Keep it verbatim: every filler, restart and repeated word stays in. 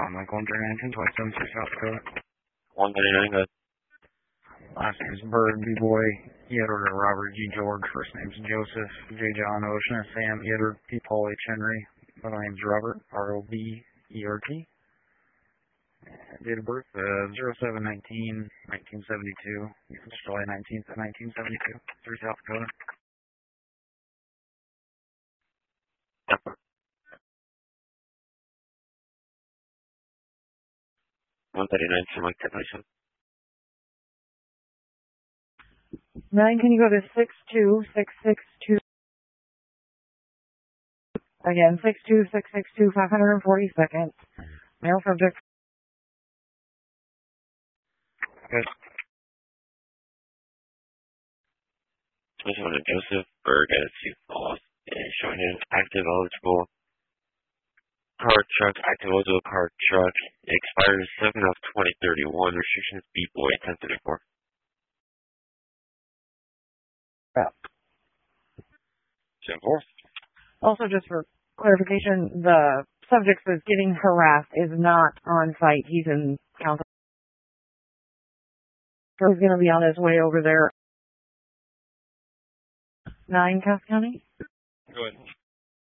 Mike one thirty-nine, ten twenty-seven, South Dakota. one thirty-nine, good. Last name's Bird, B-Boy, Edward Robert G. George. First name's Joseph, J. John Ocean, Sam Edward, P. Paul H. Henry. Middle name's Robert, R O B E R T. Date of birth, uh, zero seven nineteen, nineteen seventy-two. July nineteenth, nineteen seventy-two. Three South Dakota. one thirty-nine, Sam Mike ten twenty-seven. Nine, can you go to six two six six two? Again, six two six six two, five hundred forty seconds. Male subject. Good. This one is Joseph Berg at Sioux Falls. And showing him active eligible car truck, active eligible car truck. It expires seven of twenty thirty-one. Restrictions B-Boy ten thirty-four. Yeah. ten four. Also, just for clarification, the subject that's getting harassed is not on site. He's in Council. So he's going to be on his way over there. Nine, Cass County? Go ahead.